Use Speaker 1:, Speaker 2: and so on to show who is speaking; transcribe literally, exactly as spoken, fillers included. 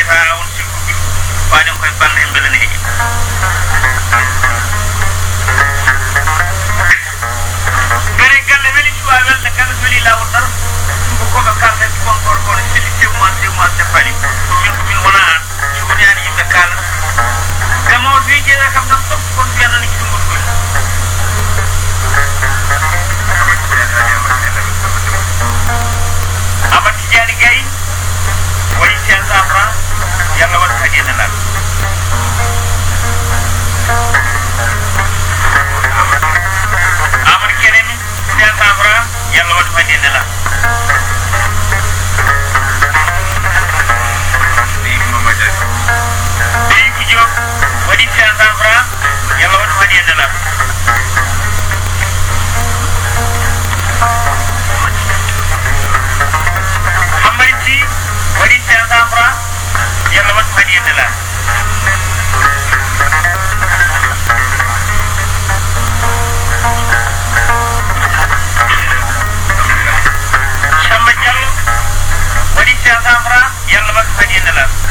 Speaker 1: ha on sikku bi waɗen koye balle en beele ne heeƴi bere galle weli cuwa welde galle weli lawol dara ko koɓe kalne kon kon kon sili sewma sewma sefali ko min ko min wona an so woni an yimɓe kala gamo wi jeeya kam tan fof kon wiyanani ci ɗum koy Amat Tidiane Gaye waɗi cinq cent francs yalla waɗa kadi ene laal Amadou Kenemi cinq cent francs yalla waɗa kadi ene laal Beyi ko Diop waɗi cinq cent francs yalla waɗa kadi ene laal waɗi cinq cent francs yalla waɗa kadi ene laal Samba Diallo waɗi cinq cent francs yalla waɗa kadi ene laal